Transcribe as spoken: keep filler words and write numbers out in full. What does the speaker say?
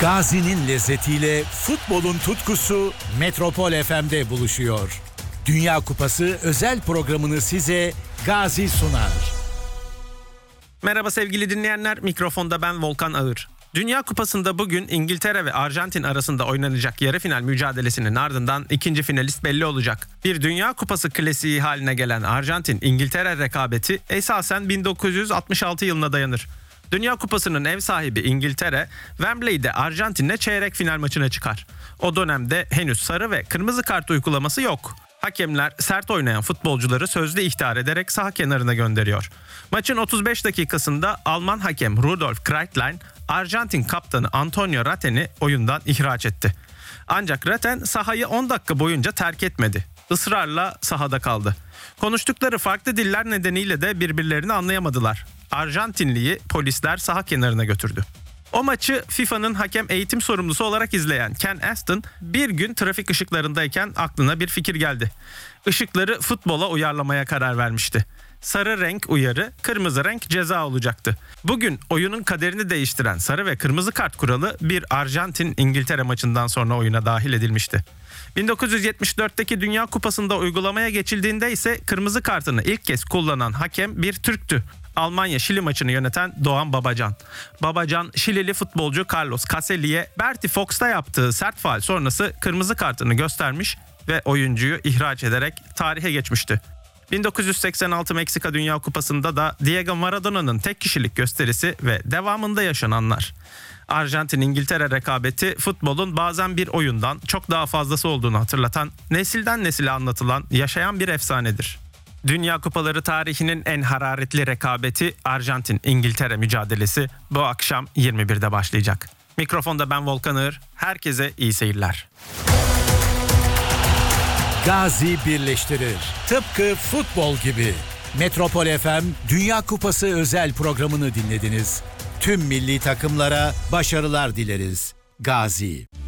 Gazi'nin lezzetiyle futbolun tutkusu Metropol F M'de buluşuyor. Dünya Kupası özel programını size Gazi sunar. Merhaba sevgili dinleyenler, mikrofonda ben Volkan Ağır. Dünya Kupası'nda bugün İngiltere ve Arjantin arasında oynanacak yarı final mücadelesinin ardından ikinci finalist belli olacak. Bir Dünya Kupası klasiği haline gelen Arjantin-İngiltere rekabeti esasen bin dokuz yüz altmış altı yılına dayanır. Dünya Kupası'nın ev sahibi İngiltere, Wembley'de Arjantin'le çeyrek final maçına çıkar. O dönemde henüz sarı ve kırmızı kart uygulaması yok. Hakemler sert oynayan futbolcuları sözlü ihtar ederek saha kenarına gönderiyor. Maçın otuz beş dakikasında Alman hakem Rudolf Kreitlein, Arjantin kaptanı Antonio Ratten'i oyundan ihraç etti. Ancak Ratten sahayı on dakika boyunca terk etmedi. Israrla sahada kaldı. Konuştukları farklı diller nedeniyle de birbirlerini anlayamadılar. Arjantinliyi polisler saha kenarına götürdü. O maçı FIFA'nın hakem eğitim sorumlusu olarak izleyen Ken Aston bir gün trafik ışıklarındayken aklına bir fikir geldi. Işıkları futbola uyarlamaya karar vermişti. Sarı renk uyarı, kırmızı renk ceza olacaktı. Bugün oyunun kaderini değiştiren sarı ve kırmızı kart kuralı bir Arjantin-İngiltere maçından sonra oyuna dahil edilmişti. bin dokuz yüz yetmiş dörtteki Dünya Kupası'nda uygulamaya geçildiğinde ise kırmızı kartını ilk kez kullanan hakem bir Türktü. Almanya-Şili maçını yöneten Doğan Babacan. Babacan, Şilili futbolcu Carlos Caselli'ye Bertie Fox'ta yaptığı sert faul sonrası kırmızı kartını göstermiş ve oyuncuyu ihraç ederek tarihe geçmişti. bin dokuz yüz seksen altı Meksika Dünya Kupası'nda da Diego Maradona'nın tek kişilik gösterisi ve devamında yaşananlar. Arjantin-İngiltere rekabeti futbolun bazen bir oyundan çok daha fazlası olduğunu hatırlatan, nesilden nesile anlatılan, yaşayan bir efsanedir. Dünya Kupaları tarihinin en hararetli rekabeti Arjantin-İngiltere mücadelesi bu akşam yirmi birde başlayacak. Mikrofonda ben Volkan Ağır, herkese iyi seyirler. Gazi birleştirir. Tıpkı futbol gibi. Metropol F M Dünya Kupası özel programını dinlediniz. Tüm milli takımlara başarılar dileriz. Gazi.